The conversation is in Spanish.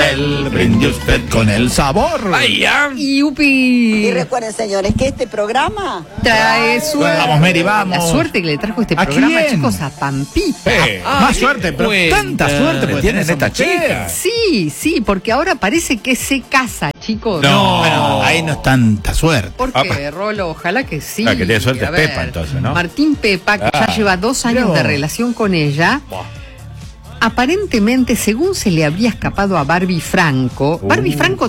Montel, brinde usted con el sabor. ¡Ay, ya! ¡Yupi! Y recuerden, señores, que este programa Trae suerte. Vamos, Mary, vamos. La suerte que le trajo este ¿A programa, quién? chicos, a Pampita. Más suerte, pero tanta suerte me puede tienen tener esa esta mujer. chica. Sí, porque ahora parece que se casa, chicos. No. Bueno, ahí no es tanta suerte. Porque, Rolo, ojalá que sí. Ah, que tiene suerte A es ver, Pepa, entonces, ¿no? Martín Pepa, que ya lleva 2 años Mirá de vos. relación con ella. Aparentemente, según se le habría escapado a Barbie Franco, Barbie Franco